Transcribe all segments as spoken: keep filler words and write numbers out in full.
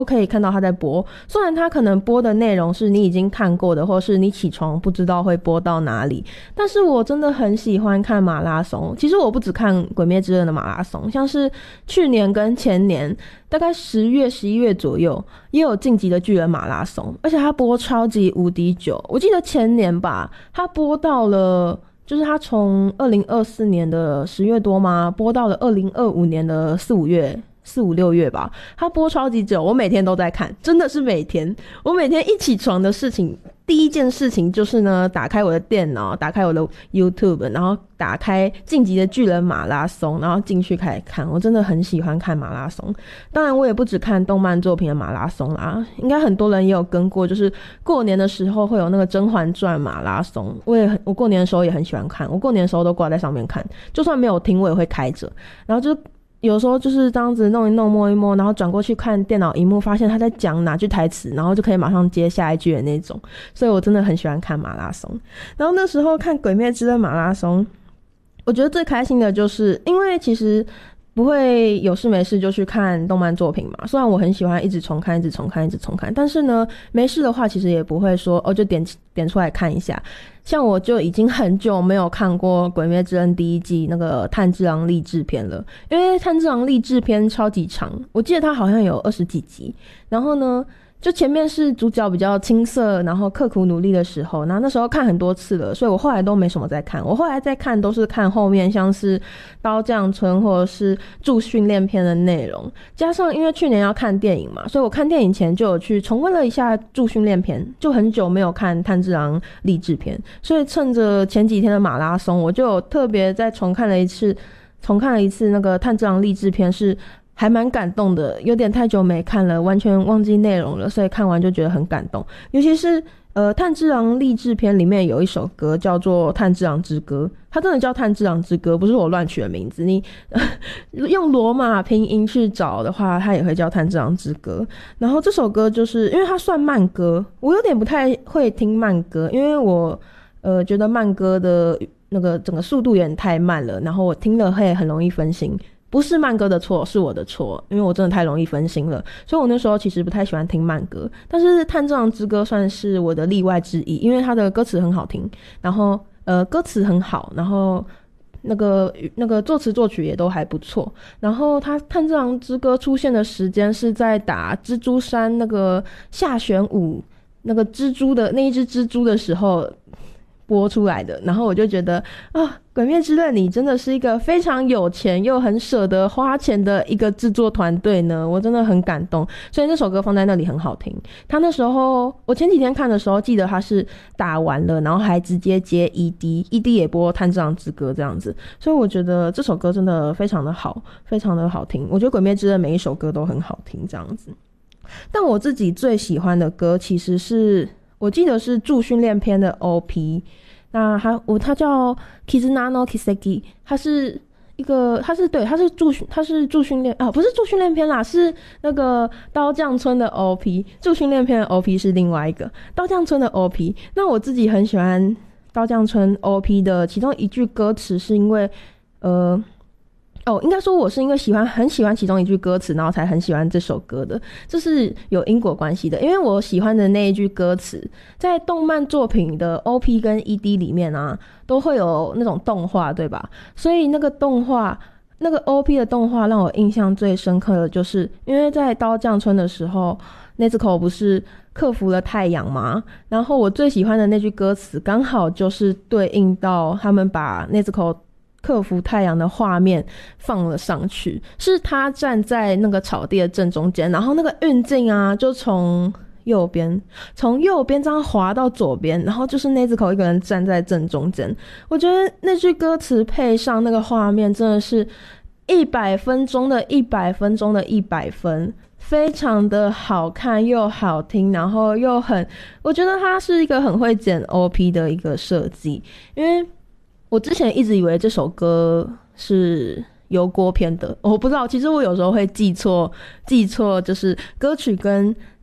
可以看到他在播，虽然他可能播的内容是你已经看过的，或是你起床不知道会播到哪里，但是我真的很喜欢看马拉松。其实我不只看鬼灭之刃的马拉松，像是去年跟前年大概十月十一月左右也有晋级的巨人马拉松，而且他播超级无敌久，我记得前年吧他播到了，就是他从二零二四年的十月多吗播到了二零二五年的四五月四五六月吧，他播超级久，我每天都在看，真的是每天。我每天一起床的事情，第一件事情就是呢，打开我的电脑，打开我的 YouTube， 然后打开晋级的巨人马拉松，然后进去开始看。我真的很喜欢看马拉松，当然我也不只看动漫作品的马拉松啦，应该很多人也有跟过，就是过年的时候会有那个甄嬛传马拉松，我也很我过年的时候也很喜欢看，我过年的时候都挂在上面看，就算没有听我也会开着，然后就有时候就是这样子弄一弄摸一摸，然后转过去看电脑萤幕，发现他在讲哪句台词，然后就可以马上接下一句的那种，所以我真的很喜欢看马拉松。然后那时候看鬼灭之刃马拉松，我觉得最开心的就是因为其实不会有事没事就去看动漫作品嘛，虽然我很喜欢一直重看一直重看一直重看，但是呢没事的话其实也不会说哦就点点出来看一下。像我就已经很久没有看过鬼灭之刃第一季那个炭治郎励志篇了，因为炭治郎励志篇超级长，我记得它好像有二十几集，然后呢就前面是主角比较青涩然后刻苦努力的时候，然后那时候看很多次了，所以我后来都没什么在看，我后来在看都是看后面像是刀匠村或者是助训练篇的内容，加上因为去年要看电影嘛，所以我看电影前就有去重温了一下助训练篇，就很久没有看炭治郎励志篇，所以趁着前几天的马拉松我就有特别再重看了一次重看了一次那个炭治郎励志篇，是还蛮感动的，有点太久没看了，完全忘记内容了，所以看完就觉得很感动。尤其是呃炭治郎励志篇里面有一首歌叫做炭治郎之歌，它真的叫炭治郎之歌，不是我乱取的名字，你、呃、用罗马拼音去找的话它也会叫炭治郎之歌。然后这首歌就是因为它算慢歌，我有点不太会听慢歌，因为我呃觉得慢歌的那个整个速度有点太慢了，然后我听了会很容易分心，不是慢歌的错，是我的错，因为我真的太容易分心了，所以我那时候其实不太喜欢听慢歌。但是炭治郎之歌算是我的例外之一，因为它的歌词很好听，然后呃歌词很好，然后那个那个作词作曲也都还不错。然后他炭治郎之歌出现的时间是在打蜘蛛山那个下弦舞那个蜘蛛的那一只蜘蛛的时候播出来的，然后我就觉得啊，鬼灭之刃你真的是一个非常有钱又很舍得花钱的一个制作团队呢，我真的很感动，所以那首歌放在那里很好听。他那时候我前几天看的时候记得他是打完了然后还直接接 E D E D 也播炭治郎之歌这样子，所以我觉得这首歌真的非常的好，非常的好听，我觉得鬼灭之刃每一首歌都很好听这样子。但我自己最喜欢的歌其实是我记得是助训练篇的 O P， 那它我它叫 Kizuna no Kiseki， 它是一个它是对它是助训它是助训练啊不是助训练篇啦，是那个刀匠村的 O P， 助训练篇的 O P 是另外一个刀匠村的 O P。 那我自己很喜欢刀匠村 O P 的其中一句歌词，是因为呃哦，应该说我是因为喜欢很喜欢其中一句歌词，然后才很喜欢这首歌的，这是有因果关系的。因为我喜欢的那一句歌词，在动漫作品的 O P 跟 E D 里面啊，都会有那种动画，对吧？所以那个动画，那个 O P 的动画让我印象最深刻的就是，因为在刀匠村的时候，Nezuko 不是克服了太阳吗？然后我最喜欢的那句歌词，刚好就是对应到他们把 Nezuko克服太阳的画面放了上去，是他站在那个草地的正中间，然后那个运镜啊就从右边从右边这样滑到左边，然后就是那只口一个人站在正中间。我觉得那句歌词配上那个画面真的是一百分钟的一百分钟的一百分，非常的好看又好听，然后又很我觉得它是一个很会剪 O P 的一个设计。因为我之前一直以为这首歌是油锅篇的，我不知道，其实我有时候会记错记错就是歌曲跟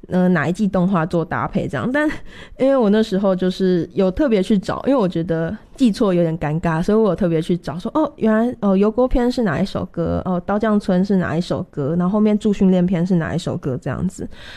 呃哪一季动画做搭配这样。但因为我那时候就是有特别去找，因为我觉得记错有点尴尬，所以我有特别去找说哦原来哦油锅篇是哪一首歌，哦刀匠村是哪一首歌，然后后面助训练篇是哪一首歌这样子。